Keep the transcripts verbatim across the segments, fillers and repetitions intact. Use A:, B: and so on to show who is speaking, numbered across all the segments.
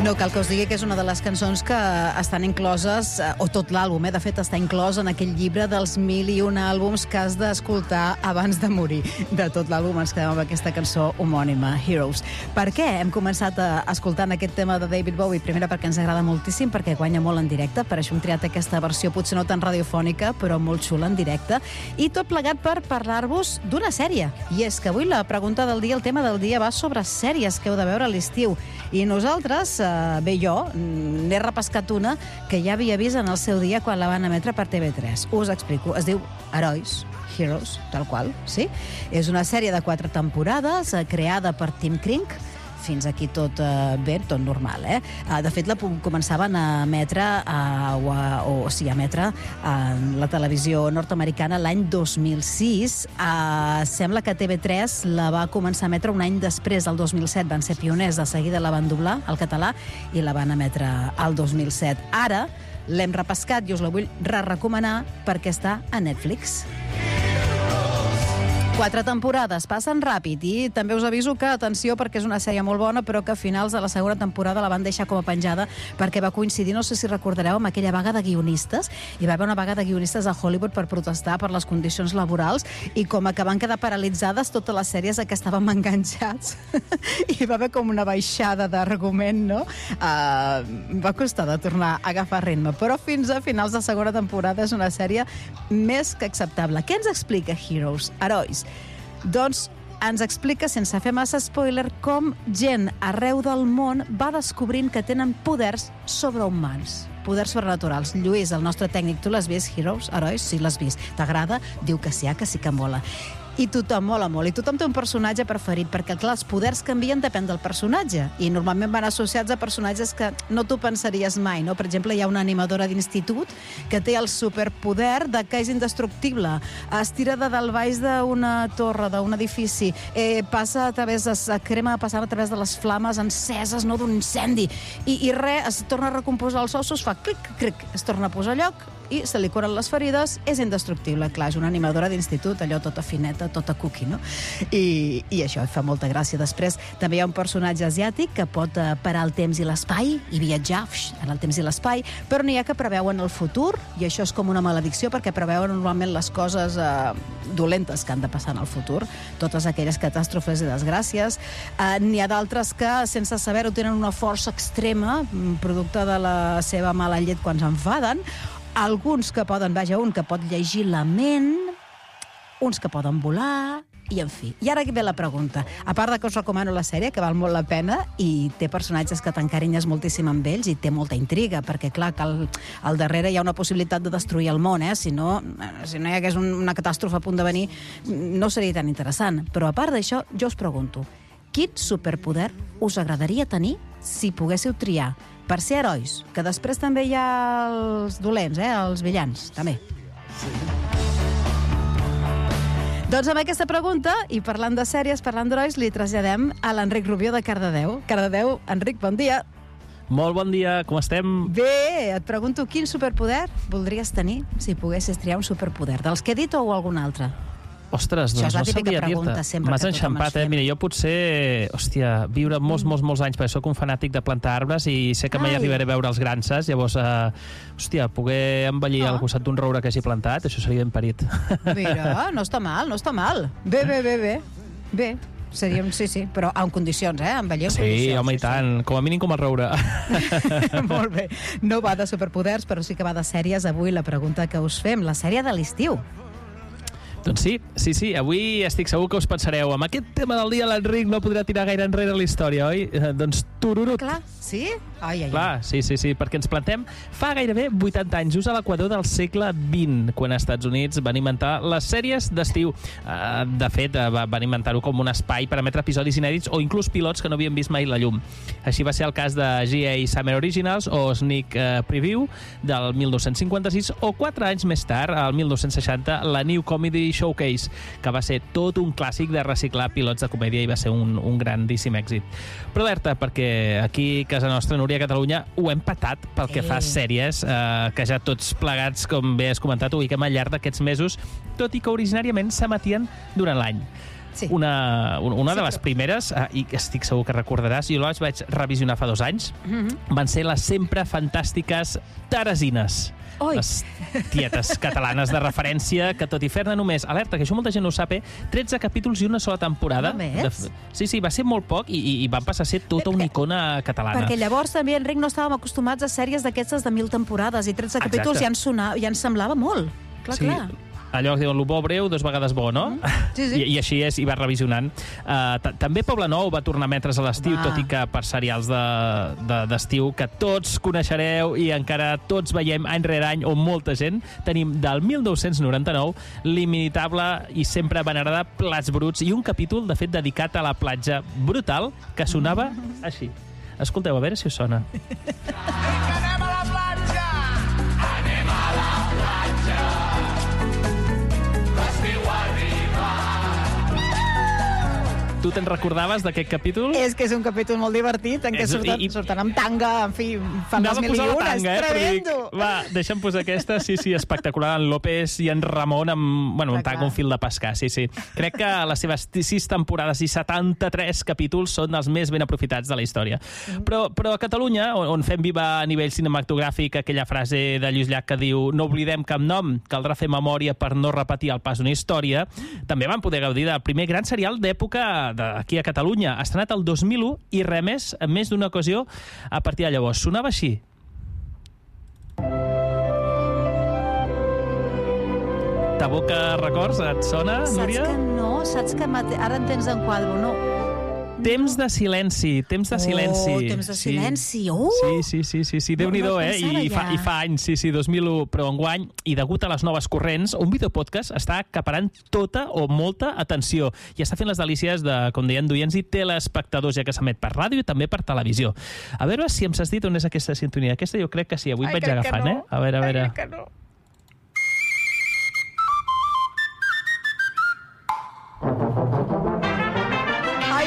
A: No cal que us digui que és una de les cançons que estan incloses, o tot l'àlbum, eh? De fet, està inclòs en aquell llibre dels mil i un àlbums que has d'escoltar abans de morir. De tot l'àlbum ens quedem amb aquesta cançó homònima, Heroes. Per què hem començat a escoltant aquest tema de David Bowie? Primera, perquè ens agrada moltíssim, perquè guanya molt en directe, per això hem triat aquesta versió, potser no tan radiofònica, però molt xula en directe, i tot plegat per parlar-vos d'una sèrie. I és que avui la pregunta del dia, el tema del dia, va sobre sèries que heu de veure a l'estiu. I nosaltres, eh, bé jo, n'he repescat una que ja havia vist en el seu dia quan la van emetre per T V tres. Us explico. Es diu Herois, Heroes, tal qual, sí? És una sèrie de quatre temporades, eh, creada per Tim Kring. Fins aquí tot eh, bé, tot normal, eh? De fet, la començaven a emetre, a, o, a, o sí, a emetre a la televisió nord-americana l'any dos mil sis. Eh, sembla que T V tres la va començar a emetre un any després, el dos mil set. Van ser pioners, de seguida la van doblar al català i la van emetre al dos mil set. Ara l'hem repescat i us la vull re-recomanar perquè està a Netflix. Quatre temporades, passen ràpid, i també us aviso que, atenció, perquè és una sèrie molt bona, però que a finals de la segona temporada la van deixar com a penjada perquè va coincidir, no sé si recordareu, amb aquella vaga de guionistes. Hi va haver una vaga de guionistes a Hollywood per protestar per les condicions laborals, i com que van quedar paralitzades totes les sèries a què estàvem enganxats, i va haver com una baixada d'argument, no? Uh, va costar de tornar a agafar ritme, però fins a finals de segona temporada és una sèrie més que acceptable. Què ens explica Heroes, Herois? Doncs ens explica, sense fer massa spoiler, com gent arreu del món va descobrint que tenen poders sobrehumans, poders sobrenaturals. Lluís, el nostre tècnic, tu l'has vist, Heroes, Herois? Sí, l'has vist. T'agrada? Diu que sí, que sí que mola. I tothom mola molt, i tothom té un personatge preferit, perquè, clar, els poders canvien depèn del personatge, i normalment van associats a personatges que no t'ho pensaries mai, no? Per exemple, hi ha una animadora d'institut que té el superpoder de que és indestructible, es tira de dalt baix d'una torre, d'un edifici, eh, passa a través, es crema passant a través de les flames enceses, no?, d'un incendi, i, i res, es torna a recomposar els ossos, fa clic, clic, es torna a posar a lloc, i se li curen les ferides, és indestructible. Clar, és una animadora d'institut, allò tota fineta, tota cookie, no? I, i això fa molta gràcia. Després també hi ha un personatge asiàtic que pot eh, parar el temps i l'espai i viatjar en el temps i l'espai, però n'hi ha que preveuen el futur, i això és com una maledicció perquè preveuen normalment les coses eh, dolentes que han de passar en el futur, totes aquelles catàstrofes i desgràcies. Eh, n'hi ha d'altres que, sense saber-ho, tenen una força extrema, producte de la seva mala llet quan s'enfaden. Alguns que poden, vaja, un que pot llegir la ment, uns que poden volar, i en fi. I ara aquí ve la pregunta. A part de que us recomano la sèrie, que val molt la pena, i té personatges que t'encarinyes moltíssim amb ells, i té molta intriga, perquè, clar, que al, al darrere hi ha una possibilitat de destruir el món, eh? Si no, si no hi hagués una catàstrofe a punt de venir, no seria tan interessant. Però a part d'això, jo us pregunto, quin superpoder us agradaria tenir si poguéssiu triar per ser herois? Que després també hi ha els dolents, eh? Els villans, també. Sí. Doncs amb aquesta pregunta, i parlant de sèries, parlant d'herois, li traslladem a l'Enric Rubió de Cardedeu. Cardedeu, Enric, bon dia.
B: Molt bon dia, com estem?
A: Bé, et pregunto, quin superpoder voldries tenir si poguessis triar un superpoder? Dels que he dit o algun altre?
B: Ostres, doncs no sabria dir-te. M'has enxampat, eh? Mira, jo potser, hòstia, viure molts, molts, molts anys, perquè soc un fanàtic de plantar arbres i sé que mai arribaré a veure els grances, llavors, eh, hòstia, poder envellir al costat d'un roure que hagi plantat, això seria ben parit.
A: Mira, no està mal, no està mal. Bé, bé, bé, bé. Bé. Seríem, sí, sí, però en condicions, eh? Envellir en
B: sí,
A: condicions.
B: Sí, home, i tant. Com a mínim com el roure.
A: Molt bé. No va de superpoders, però sí que va de sèries. Avui la pregunta que us fem, la sèrie de l'estiu.
B: Doncs sí, sí, sí, avui estic segur que us pensareu, amb aquest tema del dia l'Enric no podrà tirar gaire enrere la història, oi? Eh, doncs tururut.
A: Clar, sí? Ai, ai,
B: Clar, sí, sí, sí, perquè ens plantem fa gairebé vuitanta anys, just a l'equador del segle vint, quan als Estats Units van inventar les sèries d'estiu. Uh, de fet, uh, van inventar-ho com un espai per emetre episodis inèdits o inclús pilots que no havien vist mai la llum. Així va ser el cas de G A Summer Originals o Sneak uh, Preview del dinou cinquanta-sis, o quatre anys més tard, al dinou seixanta, la New Comedy Showcase, que va ser tot un clàssic de reciclar pilots de comèdia i va ser un, un grandíssim èxit. Però alerta, perquè aquí a casa nostra, Núria, a Catalunya, ho hem patat pel que fa a sèries, eh, que ja tots plegats, com bé has comentat, ho ubiquem al llarg d'aquests mesos, tot i que originàriament s'emetien durant l'any.
A: Sí.
B: una, una
A: Sí,
B: de les
A: però-
B: primeres, eh, i que estic segur que recordaràs, jo les vaig revisionar fa dos anys,
A: Mhm.
B: van ser les sempre fantàstiques Teresines.
A: Oi.
B: Les tietes catalanes de referència, que tot i fer-ne només, alerta, que això molta gent no ho sap, eh? tretze capítols i una sola temporada.
A: Només?
B: De f- Sí, sí, va ser molt poc i, i, i van passar a ser tota una icona catalana.
A: Perquè llavors també, Enric, no estàvem acostumats a sèries d'aquestes de mil temporades i tretze
B: Exacte.
A: capítols ja ens, sonava, ja ens semblava molt. Clar,
B: Sí.
A: clar.
B: Allò que diuen, lo bo breu, dos vegades bo, no?
A: Sí, sí.
B: I, I així és, i va revisionant. Uh, t- també Poble Nou va tornar a metre's a l'estiu,
A: Va.
B: tot i que per serials de- de- d'estiu de, que tots coneixereu i encara tots veiem any rere any, o molta gent, tenim del mil nou-cents noranta-nou l'imitable i sempre venerada Plats Bruts, i un capítol, de fet, dedicat a la platja brutal, que sonava així. Escolteu, a veure si us sona. Tu te'n recordaves d'aquest capítol?
A: És que és un capítol molt divertit, en què
B: És-
A: surten,
B: i- i-
A: surten amb tanga, en fi, fan les
B: Anava a
A: mil
B: posar
A: i
B: la
A: una,
B: tanga,
A: és
B: eh? Però dic,
A: tremendo.
B: va, deixa'm posar aquesta. Sí, sí, espectacular. En López i en Ramon amb, bueno, un
A: Clar,
B: tanga,
A: clar.
B: un fil de pescar, sí, sí. Crec que les seves sis temporades i setanta-tres capítols són els més ben aprofitats de la història.
A: Mm.
B: Però, però a Catalunya, on, on fem viva a nivell cinematogràfic aquella frase de Lluís Llach que diu no oblidem cap nom, caldrà fer memòria per no repetir el pas d'una història, també van poder gaudir del primer gran serial d'època d'aquí a Catalunya, estrenat el dos mil u i remès en més d'una ocasió a partir de llavors. Sonava així. T'evoca records? Et sona,
A: Saps
B: Núria?
A: que no? Saps que mate... ara en tens en quadro, no?
B: Temps de silenci, temps de silenci.
A: Oh, temps de silenci. Uh!
B: Sí, sí, sí, sí, sí. Déu-n'hi-do,
A: No- no
B: eh?
A: pensava
B: I fa,
A: ja.
B: I fa anys, sí, sí, dos mil u, però enguany, i degut a les noves corrents, un videopodcast està acaparant tota o molta atenció i està fent les delícies de, com deien, d'oients i telespectadors, ja que s'emet per ràdio i també per televisió. A veure si em saps dir on és aquesta sintonia. Aquesta jo crec que sí, avui et vaig agafant, eh? A veure, a veure.
A: que no. Ai,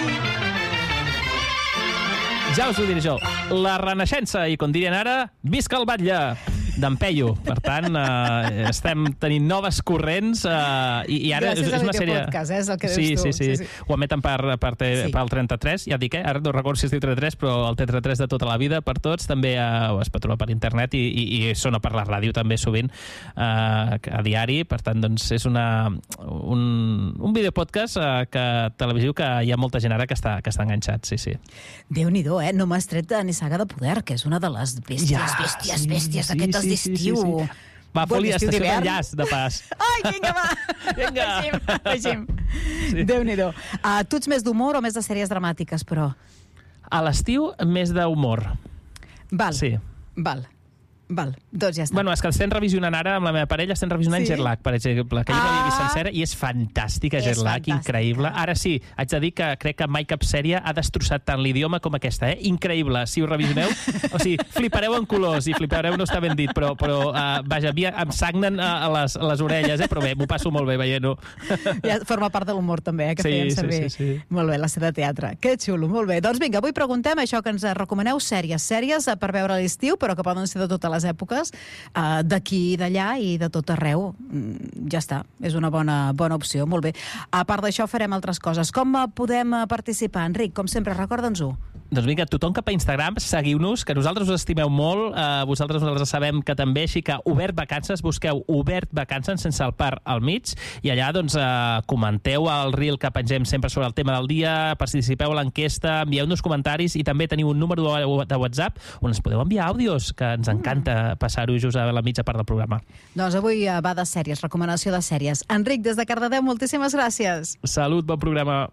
B: Ja us ho diré jo. La Renaixença, i com dirien ara, visca el batlle d'en Peyu. Per tant, eh, estem tenint noves corrents eh, i, i ara
A: Gràcies
B: és,
A: al
B: és una sèrie...
A: videopodcast, eh, és el que
B: sí,
A: dius tu.
B: sí, sí,
A: Sí,
B: sí.
A: sí.
B: Ho emeten per, per, te,
A: Sí.
B: pel trenta-tres, ja dic, eh? Ara no recordo si es diu trenta-tres, però el T trenta-tres de tota la vida per tots, també eh, es pot trobar per internet i, i, i sona per la ràdio també sovint eh, a diari. Per tant, doncs, és una, un, un videopodcast eh, que, televisiu que hi ha molta gent ara que està, que està enganxat, sí, sí.
A: Déu-n'hi-do, eh? No m'has tret de Nissaga de Poder, que és una de les bèsties,
B: Ja,
A: bèsties,
B: sí,
A: bèsties
B: sí,
A: d'aquestes
B: sí, sí,
A: d'estiu.
B: sí, sí. Va,
A: Bon,
B: Foli,
A: d'estiu
B: estació
A: d'hivern.
B: d'enllaç, de pas.
A: Ai, vinga, va!
B: Vinga.
A: Deixi'm, deixi'm.
B: Sí.
A: Déu-n'hi-do. Uh, tu ets més d'humor o més de sèries dramàtiques, però?
B: A l'estiu, més d'humor.
A: Val,
B: Sí.
A: val, val. Doncs ja està.
B: Bueno, és que estem revisionant ara, amb la meva parella, estem revisionant
A: Sí?
B: Jet Lag, per exemple, que jo no l'havia vist
A: Ah.
B: sencera i és fantàstica,
A: És
B: Jet Lag,
A: fantàstica.
B: increïble. Ara sí, haig de dir que crec que mai cap sèrie ha destrossat tant l'idioma com aquesta, eh? Increïble, si ho revisioneu. O sigui, flipareu en colors i flipareu, no està ben dit, però, però uh, vaja, a mi em sagnen a, a, les, a les orelles, eh? Però bé, m'ho passo molt bé veient-ho.
A: Ja forma part de l'humor, també, eh, que
B: Sí,
A: feien
B: sí,
A: servir.
B: sí, sí.
A: Molt bé, la sèrie de teatre. Que xulo, molt bé. Doncs vinga, avui preguntem això que ens recomaneu, sèries. Sèries eh, per veure a l'estiu, però que poden ser de totes les èpoques, eh, d'aquí i d'allà i de tot arreu. Mm, ja està, és una bona, bona opció, molt bé. A part d'això farem altres coses. Com eh, podem eh, participar, Enric? Com sempre, recorda'ns-ho.
B: Doncs vinga, tothom cap a Instagram, seguiu-nos, que nosaltres us estimeu molt, eh, vosaltres nosaltres sabem que també, així que Obert Vacances, busqueu Obert Vacances sense el par al mig, i allà doncs eh, comenteu el reel que pengem sempre sobre el tema del dia, participeu a l'enquesta, envieu-nos comentaris i també teniu un número de WhatsApp on ens podeu enviar àudios, que ens encanta passar-ho just a la mitja part del programa.
A: Doncs avui eh, va de sèries, recomanació de sèries. Enric, des de Cardedeu, moltíssimes gràcies.
B: Salut, bon programa.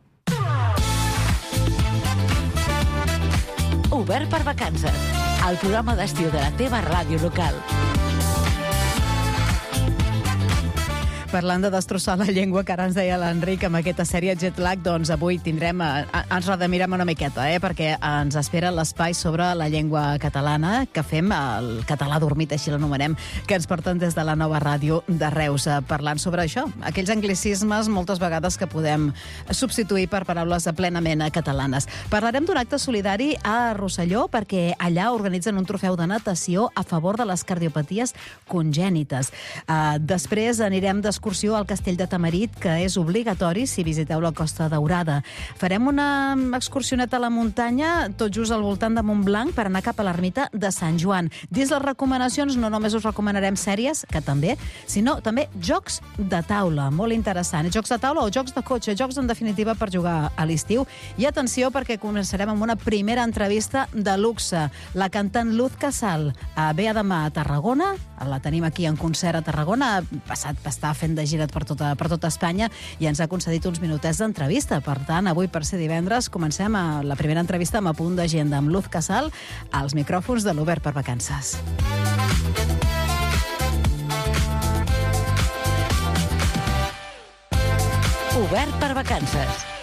C: Obert per vacances, el programa d'estiu de la teva ràdio local.
A: Parlant de destrossar la llengua, que ara ens deia l'Enric amb aquesta sèrie Jet Lag, doncs avui tindrem, eh, ens redemirem una miqueta, eh, perquè ens espera l'espai sobre la llengua catalana que fem, el català dormit, així l'anomenem, que ens porten des de la nova ràdio de Reus, eh, parlant sobre això, aquells anglicismes moltes vegades que podem substituir per paraules plenament catalanes. Parlarem d'un acte solidari a Rosselló, perquè allà organitzen un trofeu de natació a favor de les cardiopaties congènites. Uh, després anirem descobrint excursió al Castell de Tamarit, que és obligatori si visiteu la Costa Daurada. Farem una excursioneta a la muntanya, tot just al voltant de Montblanc, per anar cap a l'ermita de Sant Joan. Dins les recomanacions no només us recomanarem sèries, que també, sinó també jocs de taula, molt interessant. Jocs de taula o jocs de cotxe, jocs en definitiva per jugar a l'estiu. I atenció, perquè començarem amb una primera entrevista de luxe. La cantant Luz Casal ve a demà a Tarragona, la tenim aquí en concert a Tarragona, ha passat, està fent de gira per tota, per tota Espanya i ens ha concedit uns minutets d'entrevista. Per tant, avui, per ser divendres, comencem a la primera entrevista amb A Punt d'Agenda amb Luz Casal als micròfons de l'Obert per Vacances.
C: Obert per Vacances.